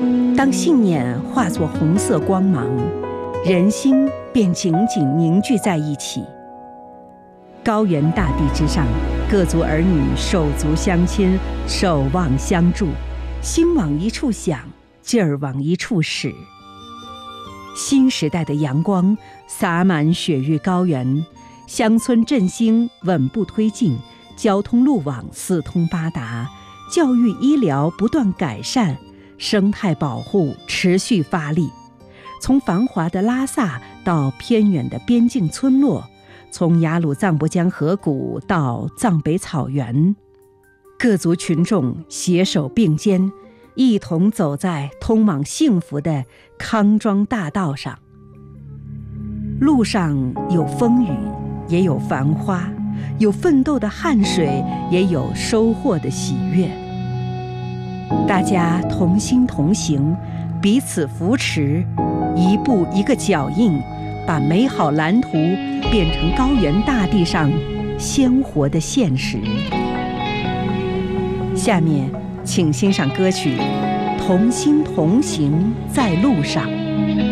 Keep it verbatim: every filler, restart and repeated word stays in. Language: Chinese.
当信念化作红色光芒，人心便紧紧凝聚在一起。高原大地之上，各族儿女手足相牵，守望相助，心往一处想，劲儿往一处使。新时代的阳光洒满雪域高原，乡村振兴稳步推进，交通路网四通八达，教育医疗不断改善，生态保护持续发力。从繁华的拉萨到偏远的边境村落，从雅鲁藏布江河谷到藏北草原，各族群众携手并肩，一同走在通往幸福的康庄大道上。路上有风雨，也有繁花，有奋斗的汗水，也有收获的喜悦。大家同心同行，彼此扶持，一步一个脚印，把美好蓝图变成高原大地上鲜活的现实。下面请欣赏歌曲《同心同行在路上》。